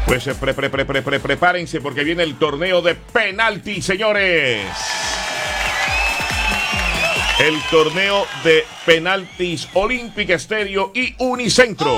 Pues prepárense porque viene el torneo de penalti, señores. El torneo de penaltis Olympic Estéreo y Unicentro.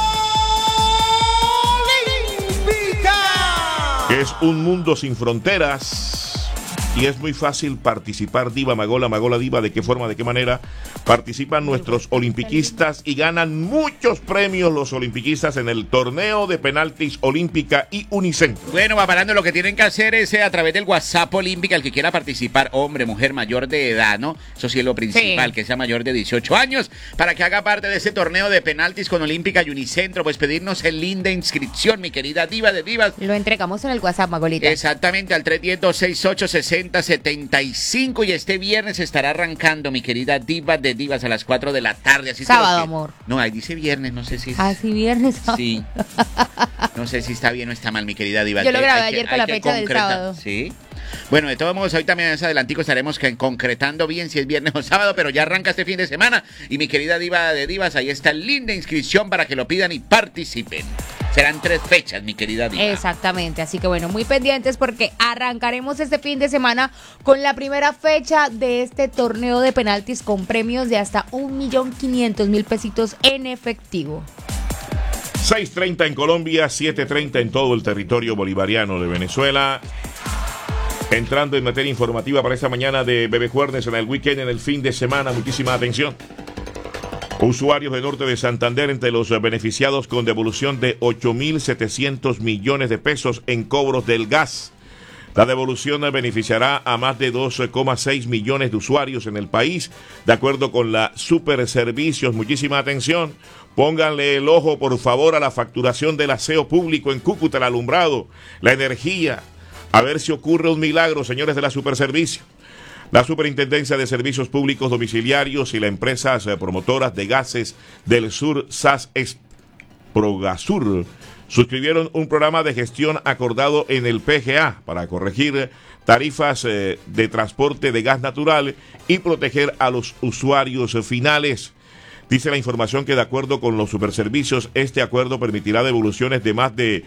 ¡Olímpica! Que es un mundo sin fronteras. Y es muy fácil participar, Diva, Magola Diva. ¿De qué forma, de qué manera participan nuestros olimpiquistas y ganan muchos premios los olimpiquistas en el torneo de penaltis Olímpica y Unicentro? Bueno, va parando, lo que tienen que hacer es a través del WhatsApp Olímpica, el que quiera participar, hombre, mujer, mayor de edad, ¿no? Eso sí es lo principal, sí, que sea mayor de 18 años, para que haga parte de ese torneo de penaltis con Olímpica y Unicentro. Pues pedirnos el link de inscripción, mi querida Diva de Divas. Lo entregamos en el WhatsApp, Magolita. Exactamente, al 310-268-6075. Y este viernes estará arrancando, mi querida Diva de Divas, a las 4 de la tarde. Así sábado, amor. No, ahí dice viernes, no sé si es... Así viernes. Sí. No sé si está bien o está mal, mi querida Diva. Yo lo grabé ayer con la fecha del sábado. Sí. Bueno, de todos modos, hoy también más adelantico estaremos concretando bien si es viernes o sábado, pero ya arranca este fin de semana. Y mi querida Diva de Divas, ahí está el link de inscripción para que lo pidan y participen. Serán 3 fechas, mi querida Diva. Exactamente, así que bueno, muy pendientes porque arrancaremos este fin de semana con la primera fecha de este torneo de penaltis con premios de hasta 1.500.000 pesitos en efectivo. 6:30 en Colombia, 7:30 en todo el territorio bolivariano de Venezuela. Entrando en materia informativa para esta mañana de Bebé Juernes en el weekend, en el fin de semana, muchísima atención. Usuarios de Norte de Santander entre los beneficiados con devolución de 8.700 millones de pesos en cobros del gas. La devolución beneficiará a más de 2,6 millones de usuarios en el país, de acuerdo con la Superservicios. Muchísima atención. Pónganle el ojo, por favor, a la facturación del aseo público en Cúcuta, el alumbrado, la energía. A ver si ocurre un milagro, señores de la Superservicio. La Superintendencia de Servicios Públicos Domiciliarios y las empresas promotoras de gases del sur, SAS Progasur, suscribieron un programa de gestión acordado en el PGA para corregir tarifas de transporte de gas natural y proteger a los usuarios finales. Dice la información que de acuerdo con los superservicios, este acuerdo permitirá devoluciones de más de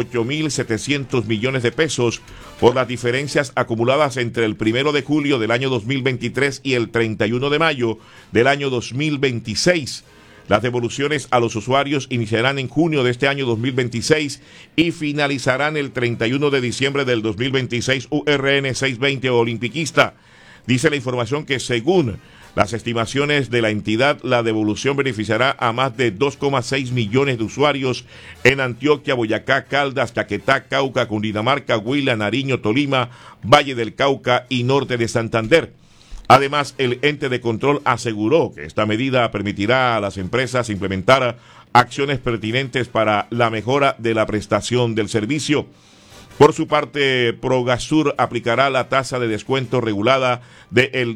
8.700 millones de pesos por las diferencias acumuladas entre el 1 de julio del año 2023 y el 31 de mayo del año 2026. Las devoluciones a los usuarios iniciarán en junio de este año 2026 y finalizarán el 31 de diciembre del 2026. URN 620 Olimpiquista. Dice la información que según las estimaciones de la entidad, la devolución beneficiará a más de 2,6 millones de usuarios en Antioquia, Boyacá, Caldas, Caquetá, Cauca, Cundinamarca, Huila, Nariño, Tolima, Valle del Cauca y Norte de Santander. Además, el ente de control aseguró que esta medida permitirá a las empresas implementar acciones pertinentes para la mejora de la prestación del servicio. Por su parte, Progasur aplicará la tasa de descuento regulada del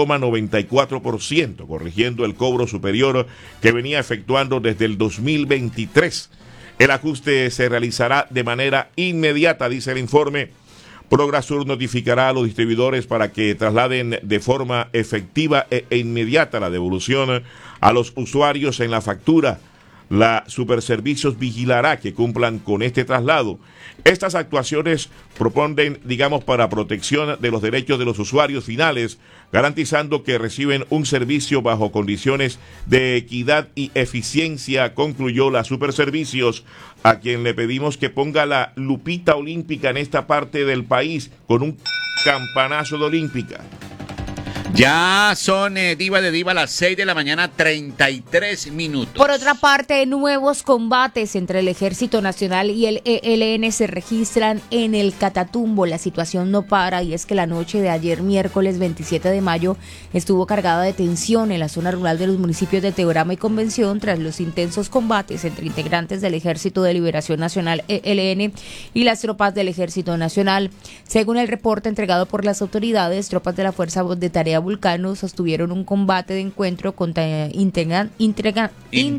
10,94%, corrigiendo el cobro superior que venía efectuando desde el 2023. El ajuste se realizará de manera inmediata, dice el informe. Progasur notificará a los distribuidores para que trasladen de forma efectiva e inmediata la devolución a los usuarios en la factura. La Superservicios vigilará que cumplan con este traslado. Estas actuaciones proponen, para protección de los derechos de los usuarios finales, garantizando que reciben un servicio bajo condiciones de equidad y eficiencia, concluyó la Superservicios, a quien le pedimos que ponga la lupita olímpica en esta parte del país con un campanazo de olímpica. Ya son Diva de Diva las 6 de la mañana, 33 minutos. Por otra parte, nuevos combates entre el Ejército Nacional y el ELN se registran en el Catatumbo. La situación no para y es que la noche de ayer, miércoles 27 de mayo, estuvo cargada de tensión en la zona rural de los municipios de Teorama y Convención tras los intensos combates entre integrantes del Ejército de Liberación Nacional ELN y las tropas del Ejército Nacional. Según el reporte entregado por las autoridades, tropas de la Fuerza de Tarea Vulcano sostuvieron un combate de encuentro contra integrantes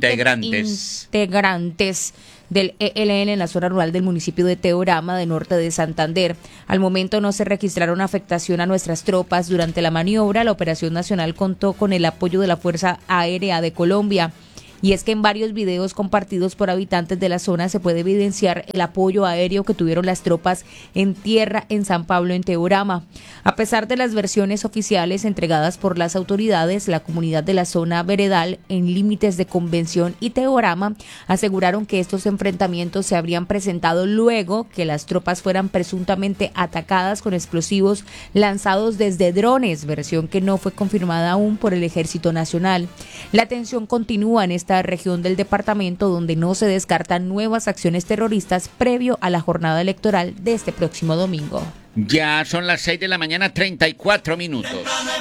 del ELN en la zona rural del municipio de Teorama, de Norte de Santander. Al momento no se registraron afectación a nuestras tropas. Durante la maniobra, la Operación Nacional contó con el apoyo de la Fuerza Aérea de Colombia. y es que en varios videos compartidos por habitantes de la zona se puede evidenciar el apoyo aéreo que tuvieron las tropas en tierra en San Pablo, en Teorama. A pesar de las versiones oficiales entregadas por las autoridades, la comunidad de la zona veredal, en límites de Convención y Teorama, aseguraron que estos enfrentamientos se habrían presentado luego que las tropas fueran presuntamente atacadas con explosivos lanzados desde drones, versión que no fue confirmada aún por el Ejército Nacional. La tensión continúa en esta región del departamento, donde no se descartan nuevas acciones terroristas previo a la jornada electoral de este próximo domingo. Ya son las 6 de la mañana, 34 minutos.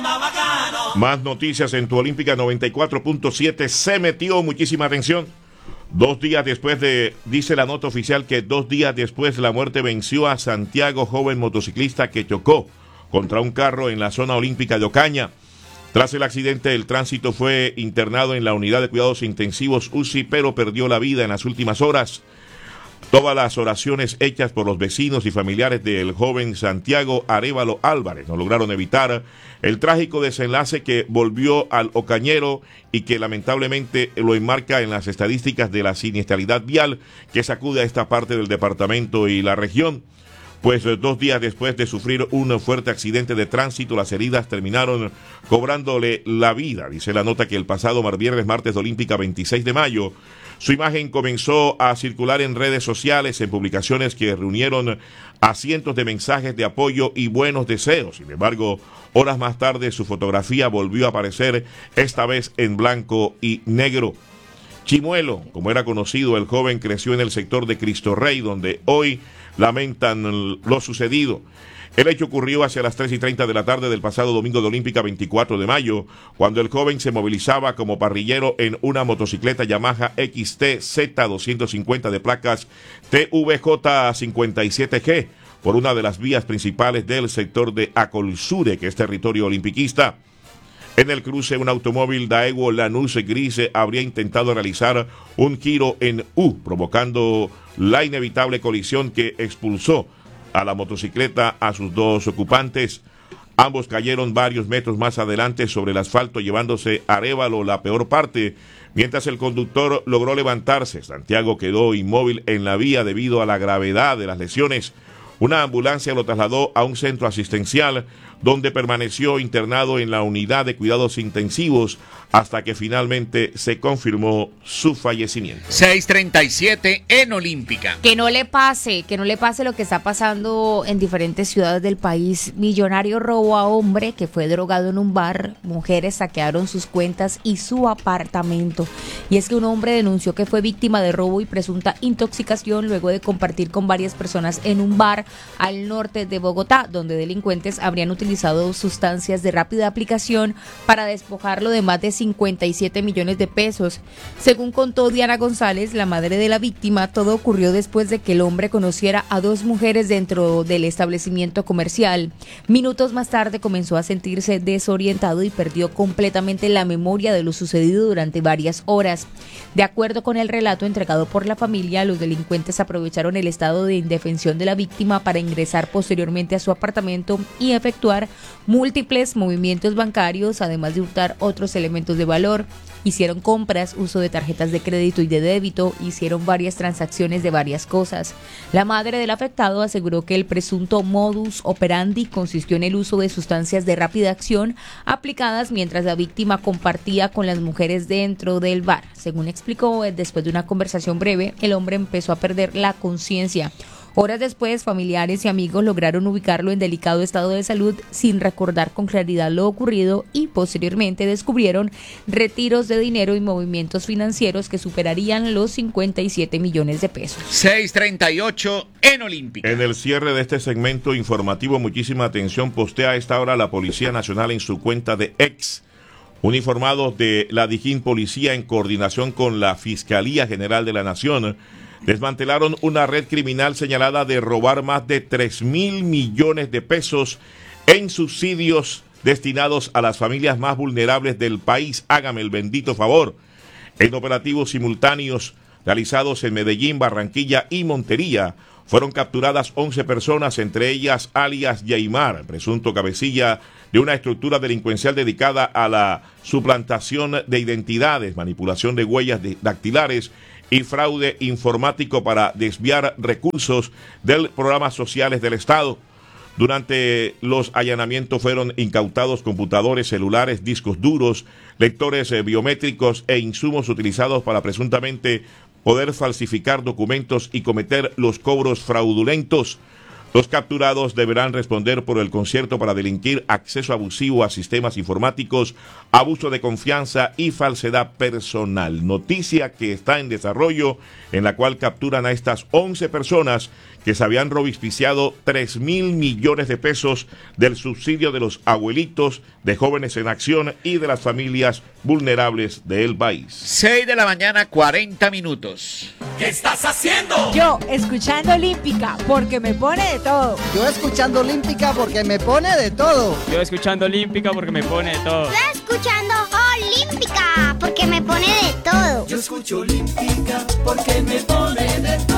Más noticias en tu Olímpica 94.7. Se metió, muchísima atención. 2 días después dice la nota oficial que 2 días después la muerte venció a Santiago, joven motociclista que chocó contra un carro en la zona olímpica de Ocaña. Tras el accidente, el tránsito fue internado en la unidad de cuidados intensivos UCI, pero perdió la vida en las últimas horas. Todas las oraciones hechas por los vecinos y familiares del joven Santiago Arévalo Álvarez no lograron evitar el trágico desenlace que volvió al ocañero y que lamentablemente lo enmarca en las estadísticas de la siniestralidad vial que sacude a esta parte del departamento y la región. Pues 2 días después de sufrir un fuerte accidente de tránsito, las heridas terminaron cobrándole la vida. Dice la nota que el pasado viernes, martes de Olímpica 26 de mayo, su imagen comenzó a circular en redes sociales, en publicaciones que reunieron a cientos de mensajes de apoyo y buenos deseos. Sin embargo, horas más tarde su fotografía volvió a aparecer, esta vez en blanco y negro. Chimuelo, como era conocido, el joven creció en el sector de Cristo Rey, donde hoy lamentan lo sucedido. El hecho ocurrió hacia las 3:30 de la tarde del pasado domingo de Olímpica 24 de mayo, cuando el joven se movilizaba como parrillero en una motocicleta Yamaha XT Z250 de placas TVJ57G por una de las vías principales del sector de Acolsure, que es territorio olimpiquista. En el cruce, un automóvil Daewoo Lanús gris habría intentado realizar un giro en U, provocando la inevitable colisión que expulsó a la motocicleta a sus 2 ocupantes. Ambos cayeron varios metros más adelante sobre el asfalto, llevándose a Arévalo la peor parte, mientras el conductor logró levantarse. Santiago quedó inmóvil en la vía debido a la gravedad de las lesiones. Una ambulancia lo trasladó a un centro asistencial, donde permaneció internado en la unidad de cuidados intensivos hasta que finalmente se confirmó su fallecimiento. 6:37 en Olímpica. Que no le pase lo que está pasando en diferentes ciudades del país. Millonario robó a hombre que fue drogado en un bar. Mujeres saquearon sus cuentas y su apartamento. Y es que un hombre denunció que fue víctima de robo y presunta intoxicación luego de compartir con varias personas en un bar al norte de Bogotá, donde delincuentes habrían utilizado sustancias de rápida aplicación para despojarlo de más de 57 millones de pesos. Según contó Diana González, la madre de la víctima, todo ocurrió después de que el hombre conociera a 2 mujeres dentro del establecimiento comercial. Minutos más tarde comenzó a sentirse desorientado y perdió completamente la memoria de lo sucedido durante varias horas. De acuerdo con el relato entregado por la familia, los delincuentes aprovecharon el estado de indefensión de la víctima para ingresar posteriormente a su apartamento y efectuar múltiples movimientos bancarios, además de hurtar otros elementos de valor. Hicieron compras, uso de tarjetas de crédito y de débito, hicieron varias transacciones de varias cosas. La madre del afectado aseguró que el presunto modus operandi consistió en el uso de sustancias de rápida acción aplicadas mientras la víctima compartía con las mujeres dentro del bar. Según explicó, después de una conversación breve, el hombre empezó a perder la conciencia. Horas después, familiares y amigos lograron ubicarlo en delicado estado de salud sin recordar con claridad lo ocurrido y posteriormente descubrieron retiros de dinero y movimientos financieros que superarían los 57 millones de pesos. 6:38 en Olímpica. En el cierre de este segmento informativo, muchísima atención, postea a esta hora la Policía Nacional en su cuenta de X. Uniformados de la Dijín Policía en coordinación con la Fiscalía General de la Nación desmantelaron una red criminal señalada de robar más de 3.000 millones de pesos en subsidios destinados a las familias más vulnerables del país. Hágame el bendito favor. En operativos simultáneos realizados en Medellín, Barranquilla y Montería, fueron capturadas 11 personas, entre ellas alias Yaimar, presunto cabecilla de una estructura delincuencial dedicada a la suplantación de identidades, manipulación de huellas dactilares y fraude informático para desviar recursos de programas sociales del Estado. Durante los allanamientos fueron incautados computadores, celulares, discos duros, lectores biométricos e insumos utilizados para presuntamente poder falsificar documentos y cometer los cobros fraudulentos. Los capturados deberán responder por el concierto para delinquir, acceso abusivo a sistemas informáticos, abuso de confianza y falsedad personal. Noticia que está en desarrollo, en la cual capturan a estas 11 personas que se habían robispiciado 3.000 millones de pesos del subsidio de los abuelitos, de Jóvenes en Acción y de las familias vulnerables del país. 6 de la mañana, 40 minutos. ¿Qué estás haciendo? Yo, escuchando Olímpica, porque me pone de todo. Yo escuchando Olímpica porque me pone de todo. Yo escuchando Olímpica porque me pone de todo. Yo escuchando Olímpica porque me pone de todo. Yo escucho Olímpica porque me pone de todo.